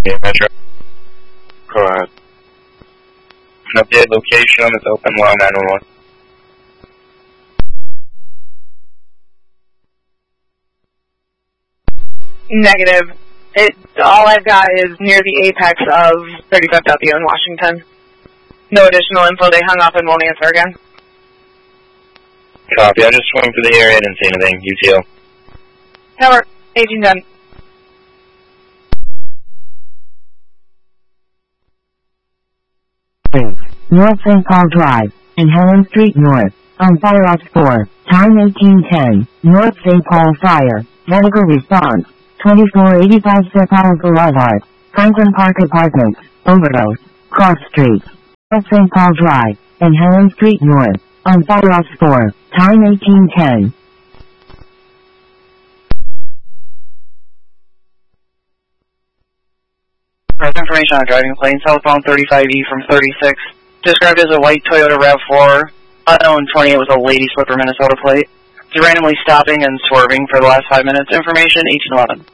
Yeah, Metro. Go ahead. An updated location on this open line 911. Negative. All I've got is near the apex of 35W in Washington. No additional info. They hung up and won't answer again. Copy. I just swung through the area and didn't see anything. UTO. Tower, aging done. North St. Paul Drive, in Helen Street North, on Fire Ops 4, time 1810, North St. Paul Fire, medical response, 2485 St. Paul Boulevard, Franklin Park Apartments, overdose, Cross Street, North St. Paul Drive, in Helen Street North, on Fire Ops 4, time 1810. Press information on driving plane, southbound 35E from 36. Described as a white Toyota RAV4. Unknown 28 with a Lady Slipper, Minnesota plate. Is randomly stopping and swerving for the last 5 minutes. Information 1811.